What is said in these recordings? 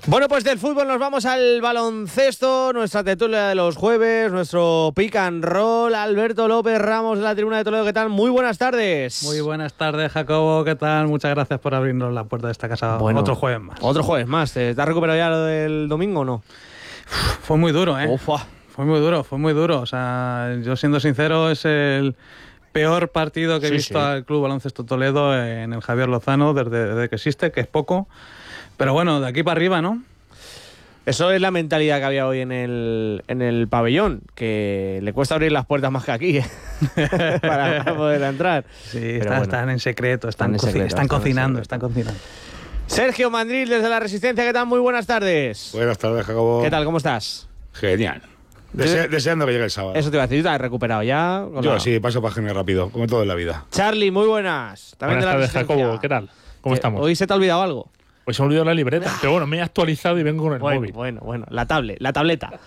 Bueno, pues del fútbol nos vamos al baloncesto, nuestra tertulia de los jueves, nuestro pick and roll. Alberto López Ramos de la Tribuna de Toledo, ¿qué tal? Muy buenas tardes. Muy buenas tardes, Jacobo, ¿qué tal? Muchas gracias por abrirnos la puerta de esta casa. Bueno, otro jueves más. Otro jueves más. ¿Te has recuperado ya lo del domingo o no? Fue muy duro, ¿eh? Ufa. Fue muy duro. O sea, yo siendo sincero, es el peor partido que he visto al Club Baloncesto Toledo en el Javier Lozano desde que existe, que es poco. Pero bueno, de aquí para arriba, ¿no? Eso es la mentalidad que había hoy en el pabellón, que le cuesta abrir las puertas más que aquí para poder entrar. Sí, están en secreto, están cocinando. Sergio Mandril desde La Resistencia, ¿qué tal? Muy buenas tardes. Buenas tardes, Jacobo. ¿Qué tal? ¿Cómo estás? Genial. Deseando que llegue el sábado. Eso te iba a decir, ¿te has recuperado ya? Yo sí, paso página rápido, como todo en la vida. Charlie, muy buenas. Buenas tardes, Jacobo, ¿qué tal? ¿Cómo estamos? ¿Hoy se te ha olvidado algo? Pues se me ha olvidado la libreta, pero bueno, me he actualizado y vengo con el móvil. Bueno, la tableta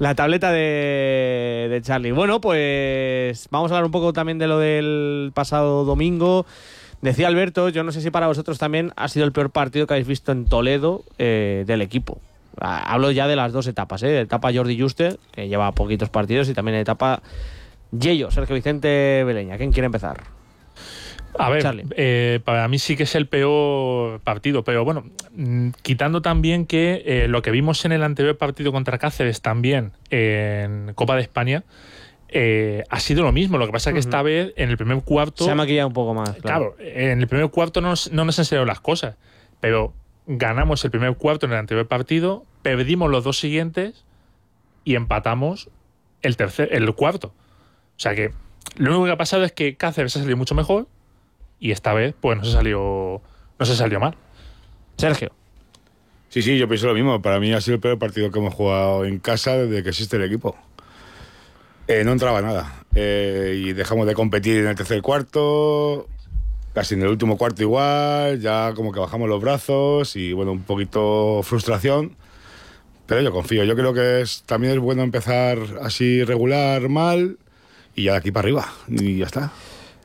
de Charlie. Bueno, pues vamos a hablar un poco también de lo del pasado domingo. Decía Alberto, yo no sé si para vosotros también ha sido el peor partido que habéis visto en Toledo del equipo. Hablo ya de las dos etapas, de etapa Jordi Juste, que lleva poquitos partidos, y también de etapa Yello, Sergio Vicente Beleña. ¿Quién quiere empezar? A ver, para mí sí que es el peor partido, pero bueno, quitando también que lo que vimos en el anterior partido contra Cáceres también en Copa de España ha sido lo mismo. Lo que pasa es que esta vez en el primer cuarto se ha maquillado un poco más. Claro, en el primer cuarto no nos enseñaron las cosas, pero ganamos el primer cuarto en el anterior partido, perdimos los dos siguientes y empatamos el cuarto. O sea que lo único que ha pasado es que Cáceres ha salido mucho mejor y esta vez pues no se salió mal. Sergio. Sí, yo pienso lo mismo. Para mí ha sido el peor partido que hemos jugado en casa desde que existe el equipo. No entraba nada. Y dejamos de competir en el tercer cuarto, casi en el último cuarto igual, ya como que bajamos los brazos y bueno, un poquito frustración. Pero yo confío. Yo creo que también es bueno empezar así regular, mal, y ya de aquí para arriba. Y ya está.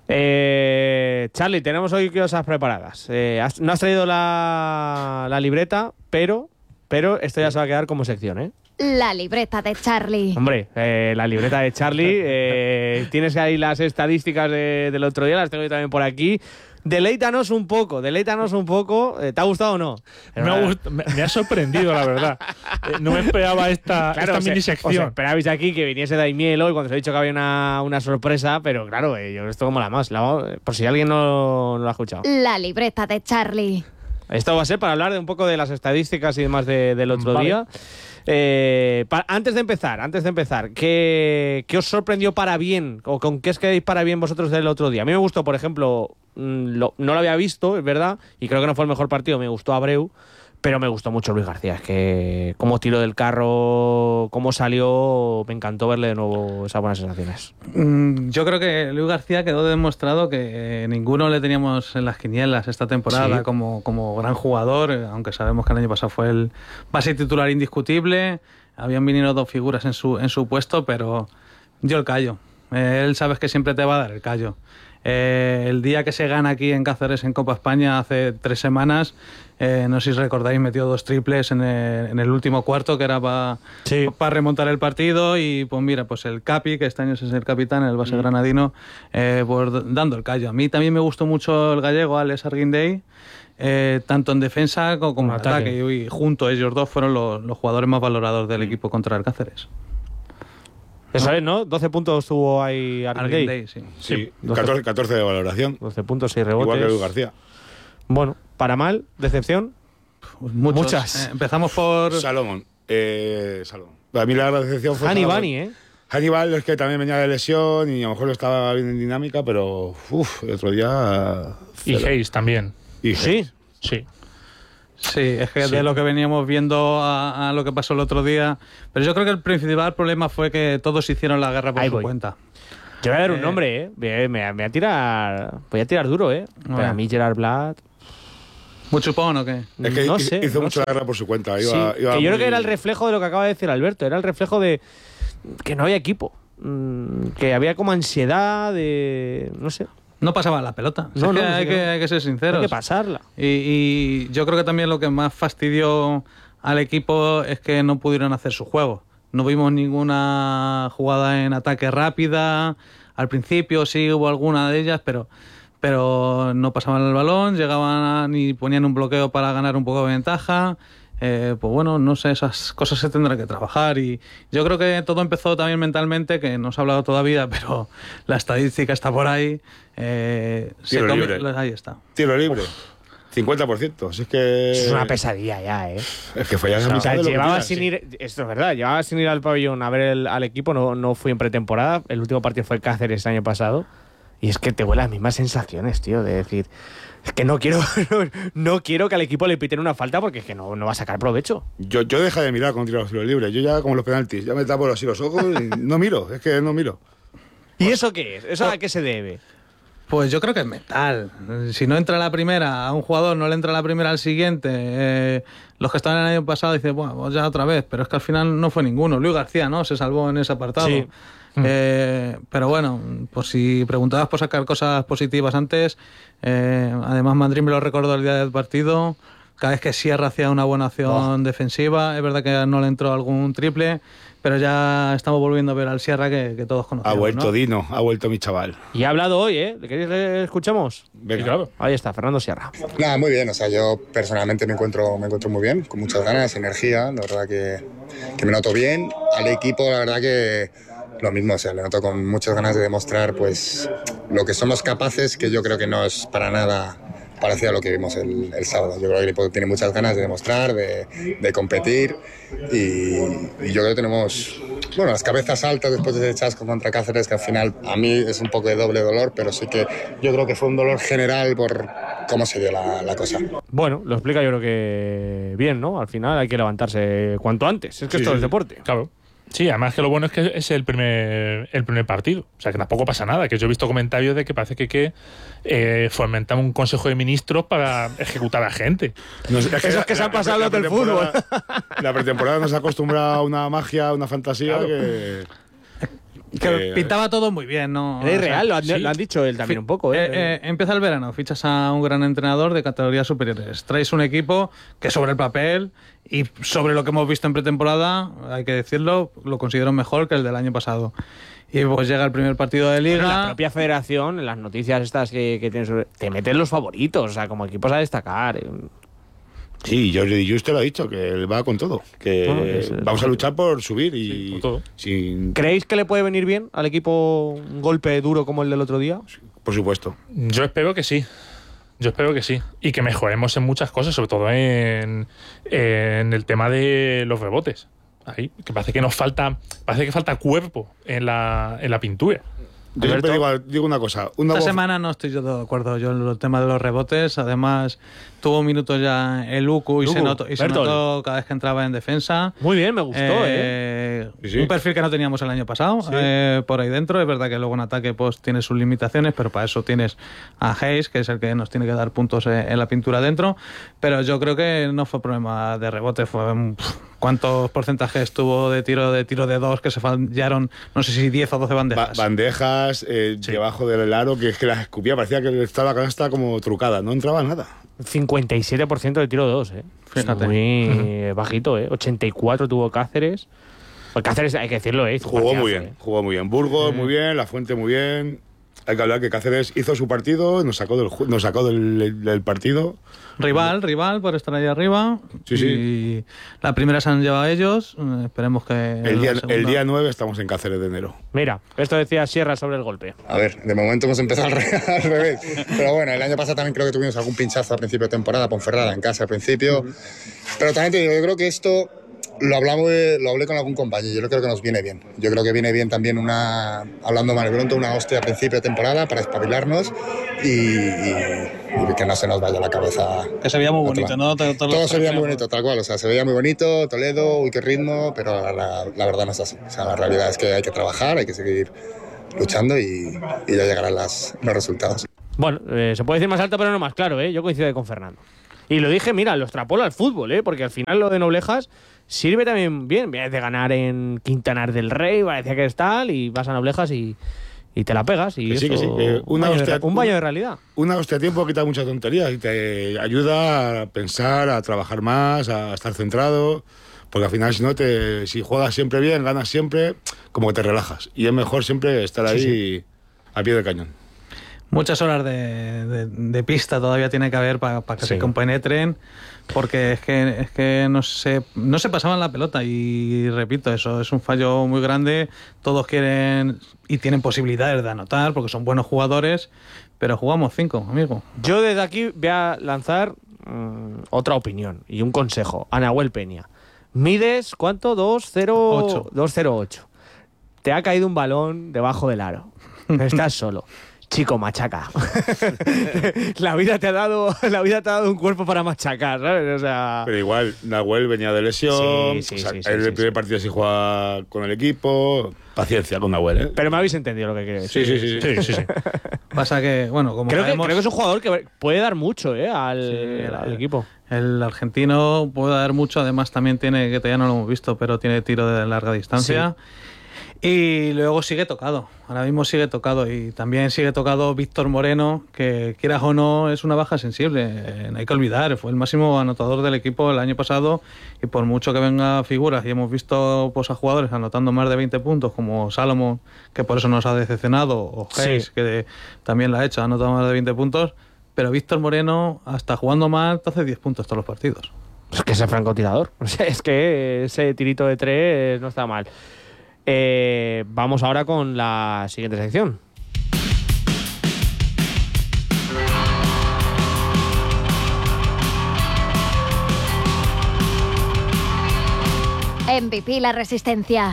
Charlie, tenemos hoy cosas preparadas. No has traído la libreta, pero esto ya se va a quedar como sección, ¿eh? La libreta de Charlie. Hombre, la libreta de Charlie. Tienes ahí las estadísticas del otro día, las tengo yo también por aquí. Deleítanos un poco. ¿Te ha gustado o no? Me ha sorprendido, la verdad. No me esperaba esta mini sección. Os esperabais aquí que viniese Daimiel hoy cuando os he dicho que había una sorpresa, pero claro, yo esto como la más. Por si alguien no lo ha escuchado. La libreta de Charlie. Esto va a ser para hablar de un poco de las estadísticas y demás del otro día. Antes de empezar, ¿qué os sorprendió para bien? ¿O con qué os quedáis para bien vosotros del otro día? A mí me gustó, por ejemplo, no lo había visto, es verdad, y creo que no fue el mejor partido, me gustó Abreu, pero me gustó mucho Luis García. Es que cómo tiró del carro, cómo salió, me encantó verle de nuevo esas buenas sensaciones. Yo creo que Luis García quedó demostrado que ninguno le teníamos en las quinielas esta temporada como gran jugador, aunque sabemos que el año pasado fue el base titular indiscutible. Habían venido dos figuras en su puesto, pero yo el callo. Él sabes que siempre te va a dar el callo. El día que se gana aquí en Cáceres en Copa España hace 3 semanas, no sé si recordáis, metió 2 triples en el último cuarto, que era para remontar el partido. Y pues mira, pues el Capi, que este año es el capitán, el base granadino, pues dando el callo. A mí también me gustó mucho el gallego, Alex Arguindey, tanto en defensa como en ataque. Y juntos ellos dos fueron los jugadores más valorados del equipo contra el Cáceres. Eso es, ¿no? 12 puntos tuvo ahí Arguindey, sí. 14 de valoración. 12 puntos, 6 rebotes. Igual que Luis García. Bueno, para mal, decepción. Muchas. Empezamos por Salomón. Para mí la decepción fue Hannibal, Hannibal es que también venía de lesión y a lo mejor estaba bien en dinámica, pero el otro día... Y Hayes también. Sí. Sí, es que de lo que veníamos viendo a lo que pasó el otro día. Pero yo creo que el principal problema fue que todos hicieron la guerra por su cuenta. Yo voy a dar un nombre, me voy a tirar duro, Pero a mí Gerard Blatt... ¿Mucho chupón o qué? Es que hizo mucho la guerra por su cuenta. Que yo creo que era el reflejo de lo que acaba de decir Alberto. Era el reflejo de que no había equipo. Que había como ansiedad de... No sé. No pasaba la pelota. Hay que ser sinceros. Hay que pasarla. Y yo creo que también lo que más fastidió al equipo es que no pudieron hacer su juego. No vimos ninguna jugada en ataque rápida. Al principio sí hubo alguna de ellas, pero no pasaban el balón, llegaban y ponían un bloqueo para ganar un poco de ventaja. Pues bueno, no sé, esas cosas se tendrán que trabajar, y yo creo que todo empezó también mentalmente, que no se ha hablado todavía, pero la estadística está por ahí. Tiro libre. Ahí está. Tiro libre. 50%. Si es que... Es una pesadilla ya, ¿eh? Es que fallas a O mitad sea, de lo que llevaba tiras, sin sí. ir, esto es verdad, llevaba sin ir al pabellón a ver al equipo, no fui en pretemporada, el último partido fue Cáceres el año pasado, y es que te huele las mismas sensaciones, tío, de decir, es que no quiero que al equipo le piten una falta porque es que no va a sacar provecho. Yo dejé de mirar cuando tiro los tiros libres. Yo ya, como los penaltis, ya me tapo así los ojos y no miro, es que no miro. ¿Y eso qué es? ¿Eso a qué se debe? Pues yo creo que es mental. Si no entra la primera a un jugador, no le entra la primera al siguiente. Los que estaban el año pasado dicen, bueno, pues ya otra vez, pero es que al final no fue ninguno. Luis García, ¿no? Se salvó en ese apartado. Sí. Pero bueno, por si preguntabas por sacar cosas positivas antes, además Madrid me lo recordó el día del partido. Cada vez que Sierra hacía una buena acción defensiva, es verdad que no le entró algún triple, pero ya estamos volviendo a ver al Sierra que todos conocemos. Ha vuelto, ¿no? Dino, ha vuelto mi chaval. Y ha hablado hoy, ¿eh? ¿Le queréis que escuchemos? Venga. Sí, claro. Ahí está, Fernando Sierra. Nada, muy bien, o sea, yo personalmente me encuentro muy bien, con muchas ganas, energía, la verdad que me noto bien. Al equipo, la verdad que lo mismo, o sea, le noto con muchas ganas de demostrar pues lo que somos capaces, que yo creo que no es para nada parecido a lo que vimos el sábado. Yo creo que el equipo tiene muchas ganas de demostrar, de competir, y yo creo que tenemos, bueno, las cabezas altas después de ese chasco contra Cáceres, que al final a mí es un poco de doble dolor, pero sí que yo creo que fue un dolor general por cómo se dio la cosa. Bueno, lo explica yo creo que bien, ¿no? Al final hay que levantarse cuanto antes. Es que esto es deporte. Claro. Sí, además que lo bueno es que es el primer partido. O sea, que tampoco pasa nada. Que yo he visto comentarios de que parece que fomentan un consejo de ministros para ejecutar a gente. Esos que se han pasado los del fútbol. La pretemporada nos ha acostumbrado a una magia, a una fantasía que pintaba todo muy bien, ¿no? Es O sea, real, lo sí. han dicho él también un poco, ¿eh? Empieza el verano, fichas a un gran entrenador de categorías superiores. Traes un equipo que sobre el papel y sobre lo que hemos visto en pretemporada, hay que decirlo, lo considero mejor que el del año pasado. Y pues llega el primer partido de Liga. Bueno, la propia federación, en las noticias estas que tienen sobre, te meten los favoritos, o sea, como equipos a destacar. sí, Jordi Juste lo ha dicho, que él va con todo, que Bueno, vamos a luchar por subir y Sí, con todo. sin, ¿Creéis que le puede venir bien al equipo un golpe duro como el del otro día? por supuesto. Yo espero que sí. Yo espero que sí. Y que mejoremos en muchas cosas, sobre todo en el tema de los rebotes. Ahí, que parece que falta cuerpo en la pintura. Yo siempre digo una cosa. Esta semana no estoy yo de acuerdo yo en el tema de los rebotes. Además, tuvo minutos ya el Uku y se notó cada vez que entraba en defensa. Muy bien, me gustó, Sí. Un perfil que no teníamos el año pasado, por ahí dentro. Es verdad que luego en ataque pues tiene sus limitaciones, pero para eso tienes a Hayes, que es el que nos tiene que dar puntos en la pintura dentro. Pero yo creo que no fue problema de rebote, fue cuántos porcentajes tuvo de tiro de dos que se fallaron, no sé si 10 o 12 bandejas. Bandejas debajo del aro, que es que las escupía, parecía que estaba la canasta como trucada, no entraba nada. 57% de tiro 2, ¿eh? Fíjate. Muy bajito, ¿eh? 84 tuvo Cáceres. Pues Cáceres, hay que decirlo, ¿eh? Hizo Jugó muy partidazo, bien, jugó muy bien. Burgos muy bien, La Fuente muy bien. Hay que hablar que Cáceres hizo su partido, nos sacó del partido. Rival por estar ahí arriba. Sí, sí. Y la primera se han llevado ellos. Esperemos que El día 9 estamos en Cáceres de enero. Mira, esto decía Sierra sobre el golpe. A ver, de momento hemos empezado al revés. Pero bueno, el año pasado también creo que tuvimos algún pinchazo a principio de temporada, Ponferrada en casa al principio. Pero también te digo, yo creo que esto lo hablé con algún compañero, yo creo que nos viene bien. Yo creo que viene bien también hablando mal pronto, una hostia a principio de temporada para espabilarnos y que no se nos vaya la cabeza. Que se veía muy bonito, ¿no? Todo se veía muy bonito, tal cual. O sea, se veía muy bonito, Toledo, uy, qué ritmo, pero la verdad no es así. O sea, la realidad es que hay que trabajar, hay que seguir luchando y ya llegarán los resultados. Bueno, se puede decir más alto, pero no más claro, ¿eh? Yo coincido con Fernando. Y lo dije, mira, lo extrapola al fútbol, ¿eh? Porque al final lo de Noblejas sirve también bien. Vienes de ganar en Quintanar del Rey, parecía que es tal, y vas a Noblejas y y te la pegas y Que sí, eso, que sí, un baño de realidad. Una hostia a tiempo quita muchas tonterías y te ayuda a pensar, a trabajar más, a estar centrado. Porque al final, si juegas siempre bien, ganas siempre, como que te relajas. Y es mejor siempre estar ahí al pie del cañón. Muchas horas de pista todavía tiene que haber para que se compenetren, porque es que no se pasaban la pelota. Y repito, eso es un fallo muy grande. Todos quieren y tienen posibilidades de anotar porque son buenos jugadores, pero jugamos 5, amigo. Yo desde aquí voy a lanzar otra opinión y un consejo a Nahuel Peña. Mides, ¿cuánto? 2.08. Te ha caído un balón debajo del aro. Estás solo. Chico, machaca. la vida te ha dado un cuerpo para machacar, ¿sabes? O sea... Pero igual, Nahuel venía de lesión. El primer partido sí juega con el equipo. Paciencia con Nahuel, ¿eh? Pero me habéis entendido lo que quiero decir. Sí. Pasa que, bueno, como creo sabemos, que es un jugador que puede dar mucho al equipo. El argentino puede dar mucho. Además, también tiene, que todavía no lo hemos visto, pero tiene tiro de larga distancia. Sí. Y luego sigue tocado, ahora mismo sigue tocado, y también sigue tocado Víctor Moreno, que quieras o no es una baja sensible, no hay que olvidar, fue el máximo anotador del equipo el año pasado, y por mucho que venga figuras, y hemos visto pues, a jugadores anotando más de 20 puntos, como Salomón, que por eso nos ha decepcionado, o Hayes, que también la ha hecho, ha anotado más de 20 puntos, pero Víctor Moreno, hasta jugando mal, te hace 10 puntos todos los partidos. Es que es el francotirador, o sea, es que ese tirito de 3 no está mal. Vamos ahora con la siguiente sección. MVP La Resistencia.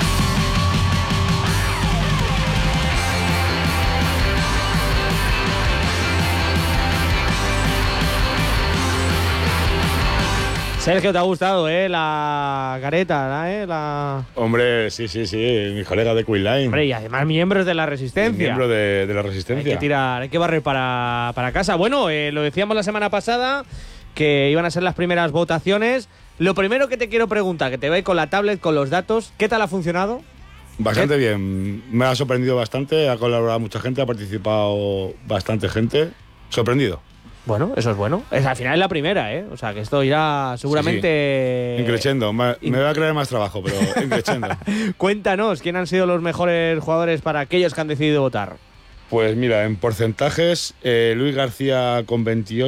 Sergio, ¿te ha gustado, la careta, Hombre, sí, mi colega de Queen Line. Hombre, y además miembros de la Resistencia. Miembro de la Resistencia. Hay que barrer para casa. Bueno, lo decíamos la semana pasada, que iban a ser las primeras votaciones. Lo primero que te quiero preguntar, que te veo con la tablet, con los datos, ¿qué tal ha funcionado? Bastante bien, me ha sorprendido bastante, ha colaborado mucha gente, ha participado bastante gente. Sorprendido. Bueno, eso es bueno. Al final es la primera, O sea, que esto irá seguramente... Sí. Increciendo. Me va a crear más trabajo, pero increciendo. Cuéntanos, ¿quién han sido los mejores jugadores para aquellos que han decidido votar? Pues mira, en porcentajes, Luis García con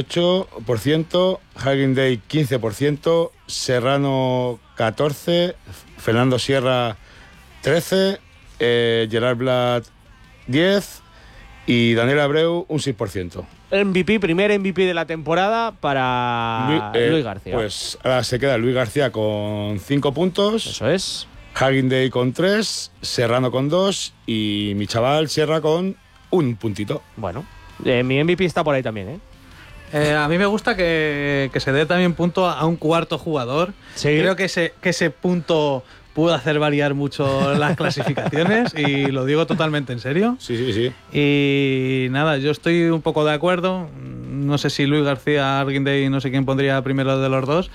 28%, Hagen Day 15%, Serrano 14%, Fernando Sierra 13%, Gerard Blatt 10% y Daniel Abreu un 6%. Primer MVP de la temporada para Luis García. Pues ahora se queda Luis García con 5 puntos. Eso es. Hagen Day con 3, Serrano con 2 y mi chaval Sierra con 1 puntito. Bueno, mi MVP está por ahí también, A mí me gusta que se dé también punto a un cuarto jugador. Sí. Creo que ese punto puede hacer variar mucho las clasificaciones y lo digo totalmente en serio. Sí. Y nada, yo estoy un poco de acuerdo. No sé si Luis García, Arguindey, no sé quién pondría primero de los dos.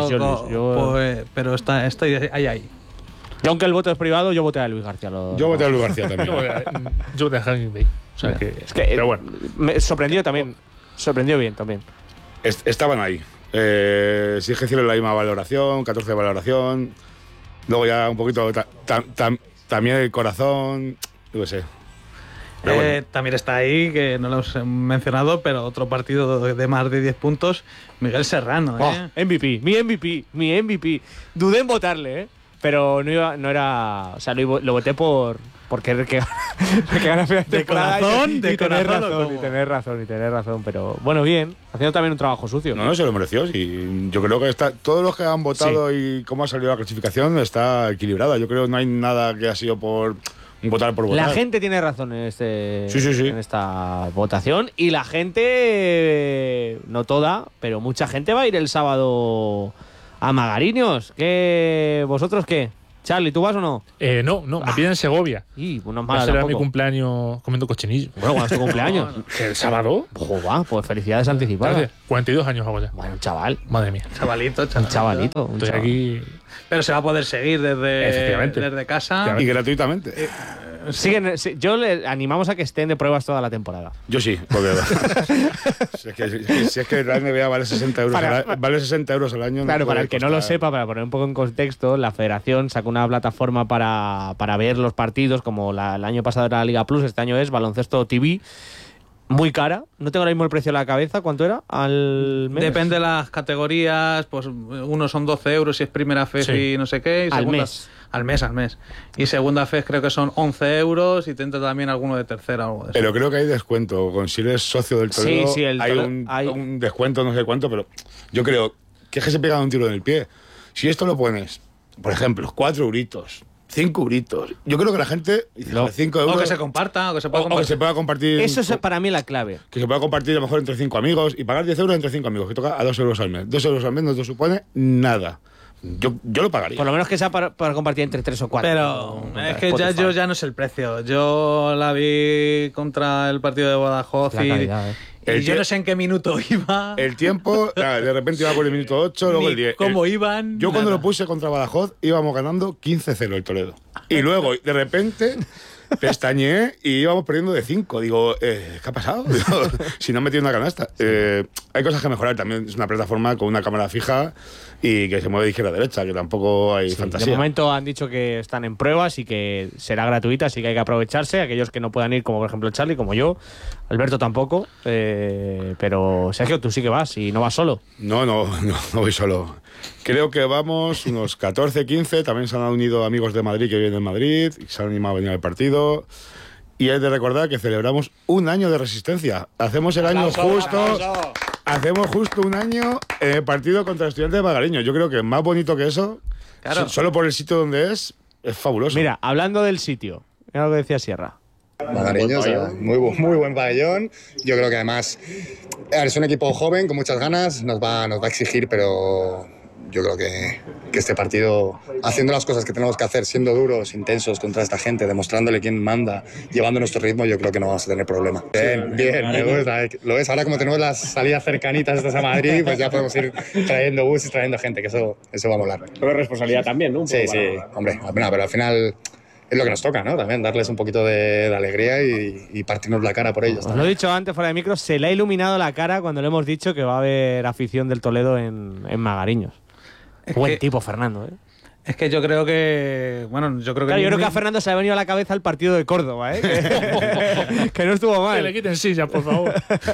Pero estoy ahí. Yo, aunque el voto es privado, yo voté a Luis García. Yo voté a Luis García también. Yo voté a Hagen Day. O sea que, pero bueno. Me sorprendió también. Sorprendió bien también. Estaban ahí. Sí es que hicieron la misma valoración, 14 de valoración. Luego ya un poquito también el corazón, no sé. Bueno. También está ahí, que no lo hemos mencionado, pero otro partido de más de 10 puntos, Miguel Serrano. MVP, mi MVP. Dudé en votarle, pero no era... O sea, lo voté por querer que gane la temporada y tener razón. Pero bueno, bien, haciendo también un trabajo sucio. No, se lo mereció. Sí. Yo creo que todos los que han votado y cómo ha salido la clasificación está equilibrada. Yo creo que no hay nada que ha sido por votar por votar. La gente tiene razón en en esta votación, y la gente, no toda, pero mucha gente va a ir el sábado a Magariños. ¿Vosotros qué? Charlie, ¿tú vas o no? No, me piden en Segovia. Unos más. Será mi cumpleaños comiendo cochinillo. Bueno, ¿cuándo es tu cumpleaños? ¿El sábado? Pues felicidades anticipadas. 42 años hago ya. Bueno, un chaval. Madre mía. Chavalito. Estoy aquí. Pero se va a poder seguir desde casa. Y gratuitamente. Yo le animamos a que estén de pruebas toda la temporada. Yo sí, porque si es que la NBA vale 60 euros, vale 60 euros al año. Claro, para el que no lo sepa, para poner un poco en contexto, la federación sacó una plataforma para ver los partidos, como el año pasado era la Liga Plus, este año es Baloncesto TV. Muy cara, no tengo ahora mismo el precio a la cabeza, ¿cuánto era al mes? Depende de las categorías, pues unos son 12 euros si es primera FES y no sé qué. Y al mes. Al mes. Y segunda FES creo que son 11 euros y te entra también alguno de tercera o algo de eso. Pero creo que hay descuento, con si eres socio del Toledo hay un descuento, no sé cuánto, pero yo creo que es que se pega un tiro en el pie. Si esto lo pones, por ejemplo, 4 euritos, 5 euritos. Yo creo que la gente dice, 5 euros. O que se comparta, o que se pueda compartir. O que se pueda compartir. Eso es para mí la clave. Que se pueda compartir a lo mejor entre 5 amigos y pagar 10 euros entre 5 amigos, que toca a 2 euros al mes. 2 euros al mes no te supone nada. Yo lo pagaría. Por lo menos que sea para compartir entre 3 o 4. Pero es que ya no es el precio. Yo la vi contra el partido de Badajoz y yo no sé en qué minuto iba. El tiempo, de repente iba por el minuto 8, luego el 10. ¿Cómo iban? Yo cuando lo puse contra Badajoz íbamos ganando 15-0 el Toledo. Y luego, de repente, pestañeé y íbamos perdiendo de 5. Digo, ¿qué ha pasado? Digo, si no he metido una canasta. Hay cosas que mejorar. También es una plataforma con una cámara fija y que se mueve de izquierda a derecha, que tampoco hay fantasía. De momento han dicho que están en pruebas y que será gratuita, así que hay que aprovecharse. Aquellos que no puedan ir, como por ejemplo Charlie, como yo, Alberto tampoco, pero Sergio, tú sí que vas y no vas solo. No voy solo. Creo que vamos unos 14, 15, también se han unido amigos de Madrid que viven en Madrid y se han animado a venir al partido. Y es de recordar que celebramos un año de resistencia. Hacemos el año justo... Hacemos justo un año en el partido contra Estudiantes de Magariños. Yo creo que más bonito que eso, claro, solo por el sitio donde es fabuloso. Mira, hablando del sitio, era lo que decía Sierra. Magariños, muy buen pabellón. Yo creo que además es un equipo joven, con muchas ganas, nos va a exigir, pero yo creo que este partido, haciendo las cosas que tenemos que hacer, siendo duros, intensos contra esta gente, demostrándole quién manda, llevando nuestro ritmo, yo creo que no vamos a tener problema. Bien, me gusta. Lo ves, ahora como tenemos las salidas cercanitas estas a Madrid, pues ya podemos ir trayendo bus y trayendo gente, que eso va a molar. Pero responsabilidad también, ¿no? Sí, hombre, pero al final es lo que nos toca, ¿no? También darles un poquito de alegría y partirnos la cara por ellos. Os lo he dicho antes fuera de micro, se le ha iluminado la cara cuando le hemos dicho que va a haber afición del Toledo en Magariños. Buen tipo, Fernando, ¿eh? Es que yo creo que... Bueno, yo creo que... Claro, yo creo que a Fernando se le ha venido a la cabeza el partido de Córdoba, ¿eh? Que no estuvo mal. Que le quiten sillas, por favor.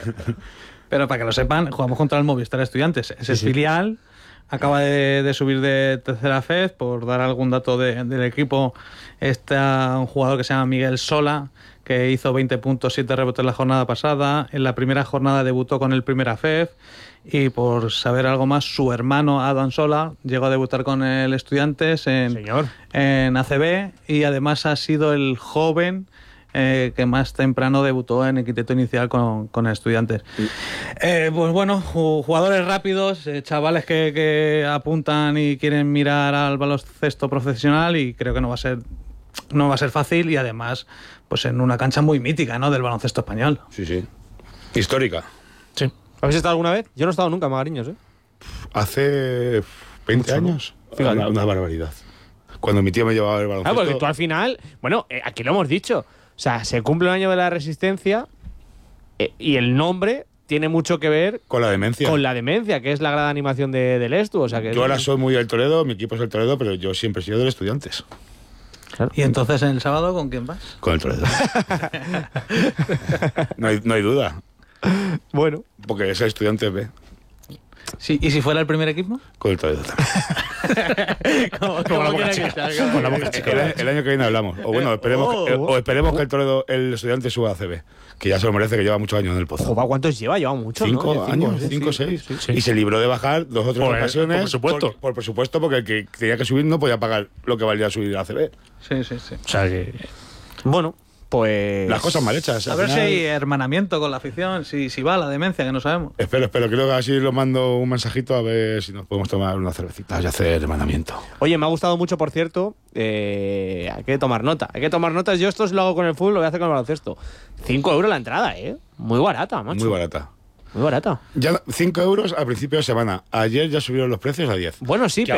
Pero para que lo sepan, jugamos contra el Movistar Estudiantes. Ese es filial. Acaba de subir de tercera FED. Por dar algún dato del equipo, está un jugador que se llama Miguel Sola, que hizo 20 puntos, 7 rebotes la jornada pasada. En la primera jornada debutó con el primera FED. Y por saber algo más, su hermano Adam Sola llegó a debutar con el Estudiantes en ACB, y además ha sido el joven que más temprano debutó en el quinteto inicial con Estudiantes. Pues bueno, jugadores rápidos, chavales que apuntan y quieren mirar al baloncesto profesional, y creo que no va a ser fácil, y además pues en una cancha muy mítica, ¿no?, del baloncesto español. Sí. Histórica. Sí. ¿Habéis estado alguna vez? Yo no he estado nunca en Magariños, ¿eh? Hace 20 años. Fíjate. Una barbaridad. Cuando mi tío me llevaba el baloncesto... Porque tú al final... Bueno, aquí lo hemos dicho. O sea, se cumple un año de la Resistencia y el nombre tiene mucho que ver... Con la demencia. Con la demencia, que es la gran animación del Estu. O sea, que yo ahora soy muy del Toledo, mi equipo es el Toledo, pero yo siempre he sido del Estudiantes. Claro. ¿Y entonces en el sábado con quién vas? Con el Toledo. No hay duda. Bueno. Porque es el Estudiantes B. Sí, ¿y si fuera el primer equipo? Con el Toledo también. Con la Boca Chica. El año que viene hablamos. O bueno, esperemos que el Toledo, el Estudiante suba a CB. Que ya se lo merece, que lleva muchos años en el Pozo. Joder, ¿cuántos lleva? Lleva muchos, 5 ¿no? años, 5 o 6. Y se libró de bajar 2 o 3 ocasiones. Por presupuesto. Por presupuesto, porque el que tenía que subir no podía pagar lo que valía subir a CB. Sí. O sea que... Bueno, pues... Las cosas mal hechas. A ver si hay hermanamiento con la afición, si va la demencia, que no sabemos. Espero. Creo que así lo mando un mensajito a ver si nos podemos tomar unas cervecitas y hacer hermanamiento. Oye, me ha gustado mucho, por cierto. Hay que tomar nota. Hay que tomar notas. Yo esto lo hago con el fútbol, lo voy a hacer con el baloncesto. 5 euros la entrada, ¿eh? Muy barata, macho. Muy barata. Muy barata. Ya 5 euros a principio de semana. Ayer ya subieron los precios a 10. Bueno, sí, que